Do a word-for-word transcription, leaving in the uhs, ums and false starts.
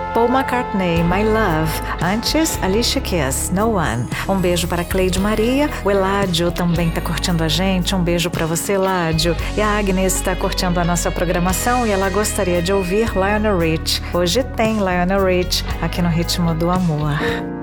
Paul McCartney, My Love. Antes, Alicia Keys, No One. Um beijo para Cleide Maria. O Eládio também tá curtindo a gente. Um beijo para você, Eládio. E a Agnes está curtindo a nossa programação e ela gostaria de ouvir Lionel Rich. Hoje tem Lionel Rich aqui no Ritmo do Amor.